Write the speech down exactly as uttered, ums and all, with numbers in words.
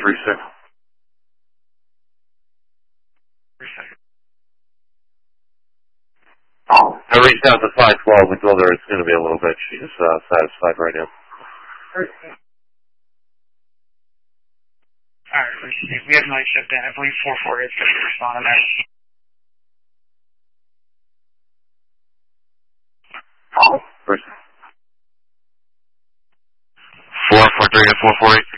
three six. Three seconds. I reached out to five twelve and told her it's going to be a little bit. She's uh, satisfied right now. Alright, we have night shift in. I believe four four is going to respond on that. First. four four three to four four eight.